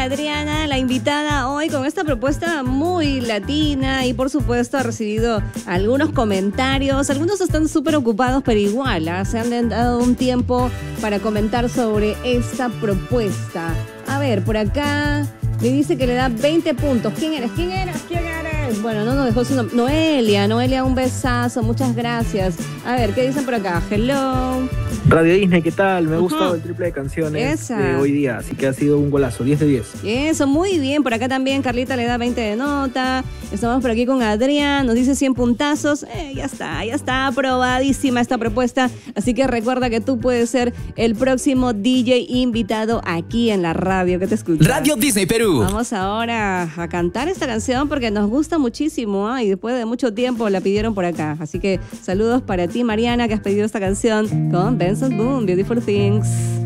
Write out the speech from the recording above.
Adriana, la invitada hoy con esta propuesta muy latina y por supuesto ha recibido algunos comentarios. Algunos están súper ocupados, pero igual se han dado un tiempo para comentar sobre esta propuesta. A ver, por acá me dice que le da 20 puntos. ¿Quién eres? ¿Quién eres? ¿Quién eres? Bueno, no nos dejó su nombre. Noelia, un besazo, muchas gracias. A ver, ¿qué dicen por acá? Hello. Radio Disney, ¿qué tal? Me ha gustado el triple de canciones de hoy día, así que ha sido un golazo, 10 de 10. Eso, muy bien. Por acá también Carlita le da 20 de nota. Estamos por aquí con Adrián, nos dice 100 puntazos. Ya está aprobadísima esta propuesta. Así que recuerda que tú puedes ser el próximo DJ invitado aquí en la radio que te escucha. Radio Disney Perú. Vamos ahora a cantar esta canción porque nos gusta muchísimo, y después de mucho tiempo la pidieron por acá. Así que saludos para ti, Mariana, que has pedido esta canción con Benson Boone, Beautiful Things.